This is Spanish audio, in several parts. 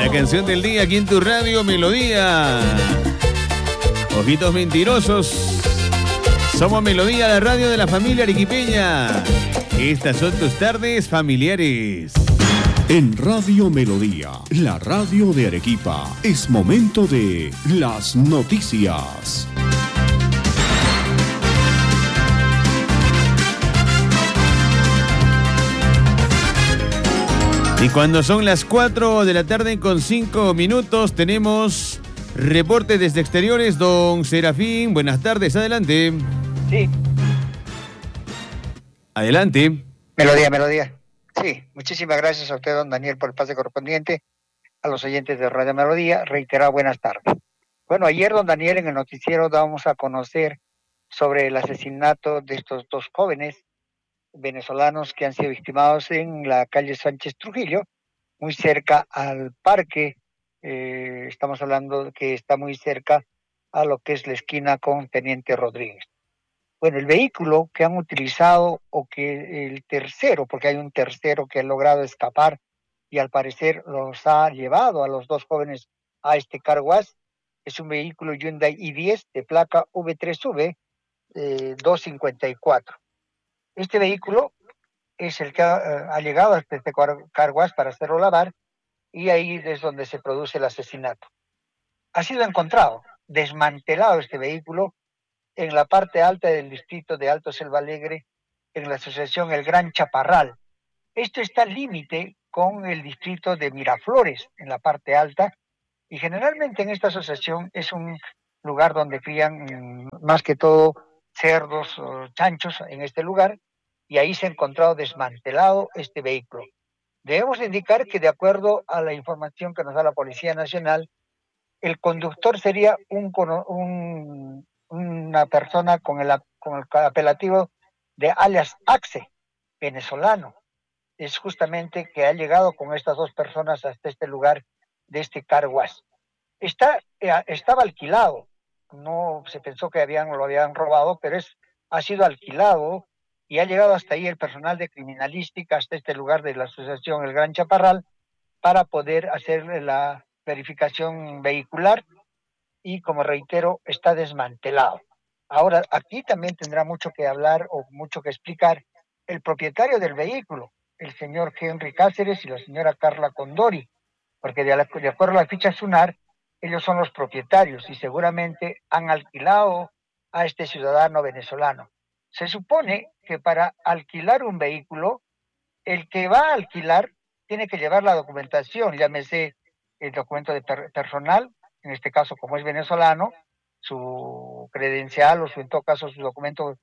La canción del día aquí en tu radio Melodía. Ojitos mentirosos. Somos Melodía, la radio de la familia arequipeña. Estas son tus tardes familiares. En Radio Melodía, la radio de Arequipa, es momento de las noticias. Y cuando son las 4 de la tarde con 5 minutos, tenemos reporte desde exteriores. Don Serafín, buenas tardes, adelante. Sí. Adelante. Melodía. Sí, muchísimas gracias a usted, don Daniel, por el pase correspondiente. A los oyentes de Radio Melodía, reiterado buenas tardes. Bueno, ayer, don Daniel, en el noticiero dábamos a conocer sobre el asesinato de estos dos jóvenes venezolanos que han sido victimados en la calle Sánchez Trujillo, muy cerca al parque. Estamos hablando de que está muy cerca a lo que es la esquina con Teniente Rodríguez. Bueno, el vehículo que han utilizado, o que el tercero, porque hay un tercero que ha logrado escapar y al parecer los ha llevado a los dos jóvenes a este car wash, es un vehículo Hyundai i10 de placa V3V 254. Este vehículo es el que ha llegado a este car wash para hacerlo lavar, y ahí es donde se produce el asesinato. Ha sido encontrado, desmantelado este vehículo, en la parte alta del distrito de Alto Selva Alegre, en la asociación El Gran Chaparral. Esto está al límite con el distrito de Miraflores, en la parte alta, y generalmente en esta asociación es un lugar donde crían más que todo cerdos o chanchos en este lugar, y ahí se ha encontrado desmantelado este vehículo. Debemos indicar que, de acuerdo a la información que nos da la Policía Nacional, el conductor sería una persona con el apelativo de alias Axe, venezolano. Es justamente que ha llegado con estas dos personas hasta este lugar de este car wash. Estaba alquilado, no se pensó que lo habían robado, pero ha sido alquilado, y ha llegado hasta ahí el personal de criminalística, hasta este lugar de la asociación El Gran Chaparral, para poder hacer la verificación vehicular, y, como reitero, está desmantelado. Ahora, aquí también tendrá mucho que hablar o mucho que explicar el propietario del vehículo, el señor Henry Cáceres y la señora Carla Condori, porque de acuerdo a la ficha SUNAR, ellos son los propietarios y seguramente han alquilado a este ciudadano venezolano. Se supone que para alquilar un vehículo, el que va a alquilar tiene que llevar la documentación, llámese el documento de personal, en este caso, como es venezolano, su credencial, o en todo caso su documento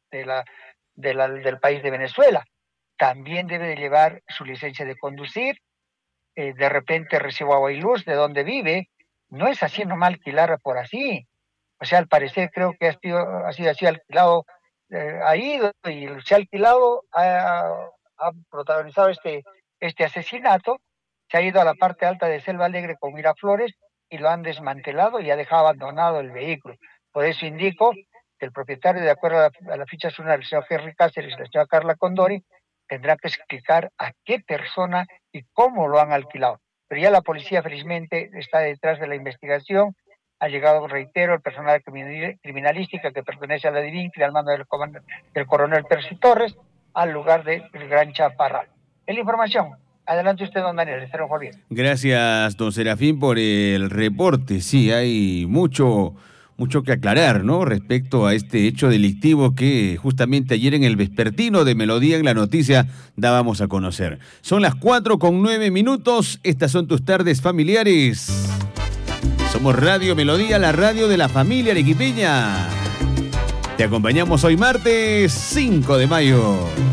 del país de Venezuela. También debe de llevar su licencia de conducir, de repente recibo agua y luz, de donde vive. No es así nomás alquilar por así. O sea, al parecer creo que ha sido así alquilado, ha ido y se ha alquilado, ha protagonizado este asesinato, se ha ido a la parte alta de Selva Alegre con Miraflores y lo han desmantelado y ha dejado abandonado el vehículo. Por eso indico que el propietario, de acuerdo a la ficha SUNAR, el señor Henry Cáceres y la señora Carla Condori, tendrá que explicar a qué persona y cómo lo han alquilado. Pero ya la policía felizmente está detrás de la investigación. Ha llegado, reitero, el personal criminalística que pertenece a la DIVINCRI, al mando del coronel Percy Torres, al lugar del Gran Chaparral. Es la información. Adelante usted, don Daniel. Gracias, don Serafín, por el reporte. Sí, hay mucho que aclarar, ¿no?, respecto a este hecho delictivo que justamente ayer en el vespertino de Melodía, en la noticia, dábamos a conocer. Son las 4:09. Estas son tus tardes familiares. Somos Radio Melodía, la radio de la familia arequipeña. Te acompañamos hoy martes 5 de mayo.